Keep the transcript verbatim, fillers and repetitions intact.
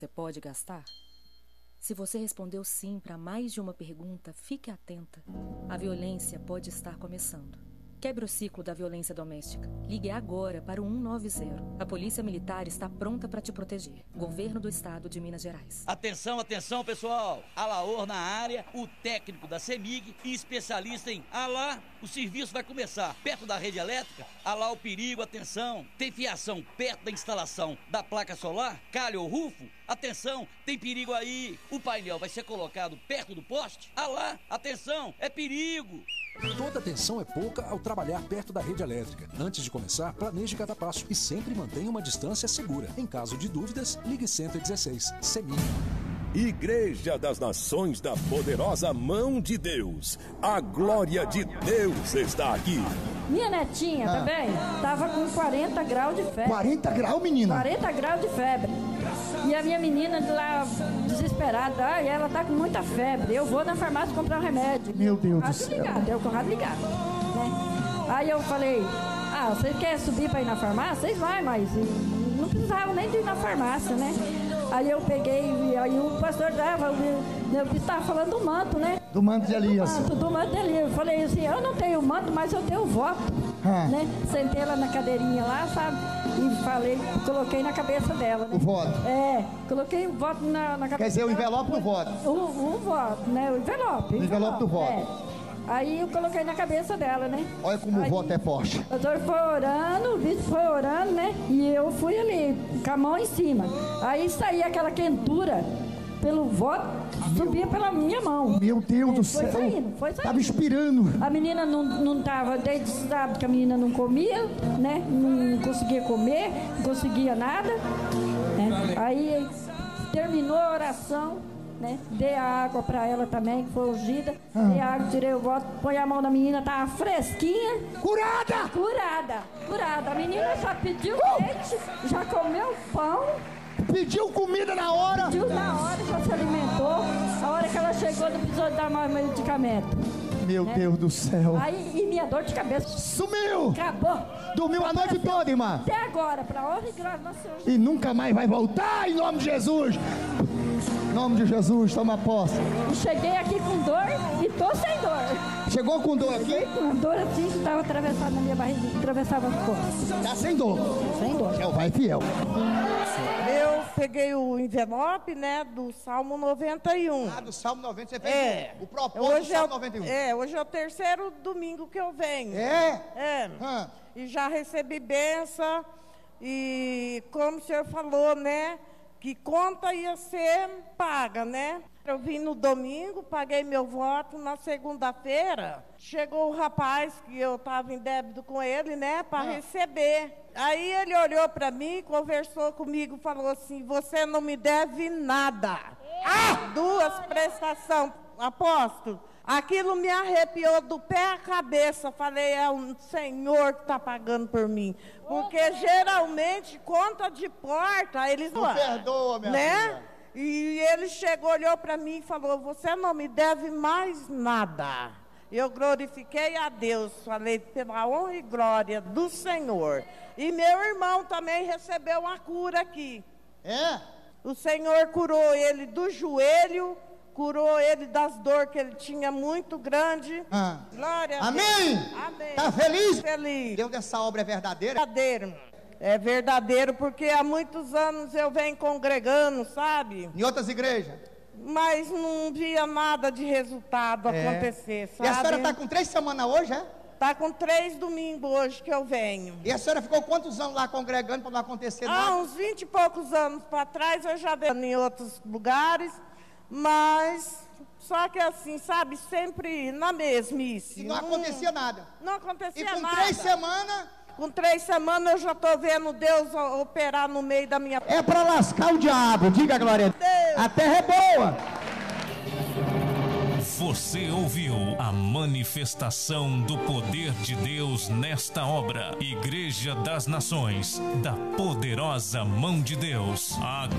Você pode gastar? Se você respondeu sim para mais de uma pergunta, fique atenta. A violência pode estar começando. Quebre o ciclo da violência doméstica. Ligue agora para o um nove zero. A Polícia Militar está pronta para te proteger. Governo do Estado de Minas Gerais. Atenção, atenção, pessoal. Alaor na área, o técnico da CEMIG e especialista em Alá. O serviço vai começar perto da rede elétrica. Alá o perigo, atenção. Tem fiação perto da instalação da placa solar? Calha ou rufo? Atenção, tem perigo aí. O painel vai ser colocado perto do poste? Alá, atenção, é perigo. Toda atenção é pouca ao trabalhar perto da rede elétrica. Antes de começar, planeje cada passo e sempre mantenha uma distância segura. Em caso de dúvidas, ligue cento e dezesseis. CEMIG. Igreja das Nações da Poderosa Mão de Deus. A glória de Deus está aqui. Minha netinha, ah. tá bem? Tava com quarenta graus de febre. quarenta graus, menina? quarenta graus de febre. E a minha menina lá, desesperada, ai, ela tá com muita febre. Eu vou na farmácia comprar um remédio. Meu Deus do céu. Ligado, eu corrado ligado, né? Aí eu falei, ah, você quer subir pra ir na farmácia? Vocês vai, mas não precisavam nem de ir na farmácia, né? Aí eu peguei, aí o pastor dava, eu estava falando do manto, né? Do manto de Elias. Do manto, do manto de Elias. Eu falei assim, eu não tenho manto, mas eu tenho voto. Ah. Né? Sentei ela na cadeirinha lá, sabe? E falei, coloquei na cabeça dela, né? O voto. É, coloquei o voto na, na cabeça. Quer dizer, o envelope do voto. O, o voto, né? O envelope. O envelope do voto. É. Aí eu coloquei na cabeça dela, né? Olha como aí, o voto é forte. O doutor foi orando, o bispo foi orando, né? E eu fui ali, com a mão em cima. Aí saía aquela quentura pelo voto, meu, subia pela minha mão. Meu Deus é, do foi céu. Saindo, foi saindo. Tava inspirando. A menina não, não tava, desde sábado que a menina não comia, né? Não conseguia comer, não conseguia nada. Né? Aí terminou a oração. Né? Dei a água pra ela também, que foi ungida. Ah. Dei a água, tirei o voto, põe a mão na menina, tava fresquinha. Curada! Curada, curada. A menina já pediu uh! leite, já comeu pão. Pediu comida na hora. Pediu na hora, já se alimentou. A hora que ela chegou, não precisou dar mais medicamento. Meu né? Deus do céu. Aí, e minha dor de cabeça sumiu. Acabou. Dormiu a noite toda, irmã. Até agora, pra honra e glória do nosso Senhor. E nunca mais vai voltar, em nome de Jesus. Em nome de Jesus, toma posse. E cheguei aqui com dor e tô sem dor. Chegou com dor aqui? Cheguei com dor assim, que estava atravessada na minha barriga, atravessava as costas. Tá sem dor? Sem dor. É o Pai Fiel. Eu peguei o envelope, né, do Salmo noventa e um. Ah, do Salmo noventa, você fez é. o propósito hoje do Salmo é o, noventa e um. É, hoje é o terceiro domingo que eu venho. É? É. Hum. E já recebi bênção e, como o senhor falou, né, que conta ia ser paga, né? Eu vim no domingo, paguei meu voto, na segunda-feira chegou o rapaz que eu estava em débito com ele, né, para ah. receber. Aí ele olhou para mim, conversou comigo, falou assim, você não me deve nada. Ah! Duas prestações, apóstolo. Aquilo me arrepiou do pé à cabeça. Falei, é o Senhor que está pagando por mim. Porque geralmente, conta de porta, eles não perdoa, minha né? filha. E ele chegou, olhou para mim e falou, você não me deve mais nada. Eu glorifiquei a Deus, falei pela honra e glória do Senhor. E meu irmão também recebeu uma cura aqui. É? O Senhor curou ele do joelho, curou ele das dores que ele tinha muito grande. Ah. Glória a Amém? Deus. Amém. Tá feliz? Feliz. Deus dessa obra é verdadeira? Verdadeiro. É verdadeiro, porque há muitos anos eu venho congregando, sabe? Em outras igrejas? Mas não via nada de resultado é. acontecer, sabe? E a senhora está com três semanas hoje, é? Está com três domingos hoje que eu venho. E a senhora ficou quantos anos lá congregando para não acontecer nada? Ah, uns vinte e poucos anos para trás eu já venho em outros lugares, mas só que assim, sabe, sempre na mesmice. E não, não acontecia nada? Não acontecia nada. E com nada. três semanas... Com três semanas eu já estou vendo Deus operar no meio da minha... É para lascar o diabo, diga a glória a Deus. A terra é boa. Você ouviu a manifestação do poder de Deus nesta obra. Igreja das Nações, da Poderosa Mão de Deus. A